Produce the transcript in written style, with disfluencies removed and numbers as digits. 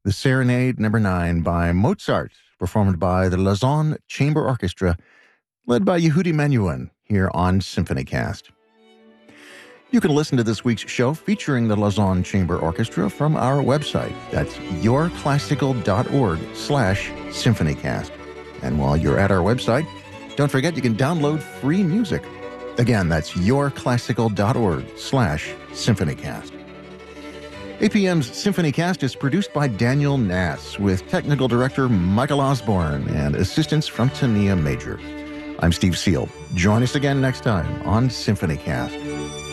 the Serenade Number 9 by Mozart, performed by the Lausanne Chamber Orchestra, led by Yehudi Menuhin, here on SymphonyCast. You can listen to this week's show featuring the Lausanne Chamber Orchestra from our website. That's yourclassical.org/symphonycast. And while you're at our website, don't forget you can download free music. Again, that's yourclassical.org/symphonycast. APM's SymphonyCast is produced by Daniel Nass, with technical director Michael Osborne and assistance from Tania Major. I'm Steve Seal. Join us again next time on SymphonyCast.